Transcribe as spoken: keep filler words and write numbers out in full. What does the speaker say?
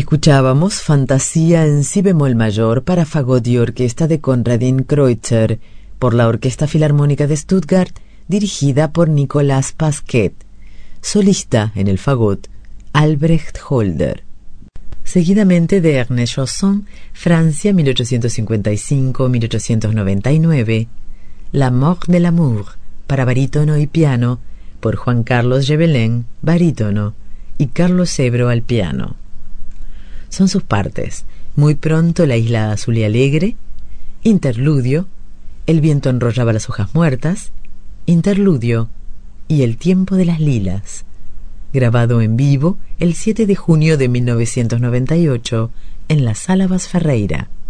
Escuchábamos Fantasía en si bemol mayor para fagot y orquesta de Konradin Kreutzer por la Orquesta Filarmónica de Stuttgart, dirigida por Nicolas Pasquet. Solista en el fagot, Albrecht Holder. Seguidamente de Ernest Chausson, Francia mil ochocientos cincuenta y cinco a mil ochocientos noventa y nueve, La Mort de l'amour para barítono y piano por Juan Carlos Jebelin, barítono, y Carlos Ebro al piano. Son sus partes: Muy pronto la isla azul y alegre, Interludio, El viento enrollaba las hojas muertas, Interludio y El tiempo de las lilas, grabado en vivo el siete de junio de mil novecientos noventa y ocho en la Sala Bas Ferreira.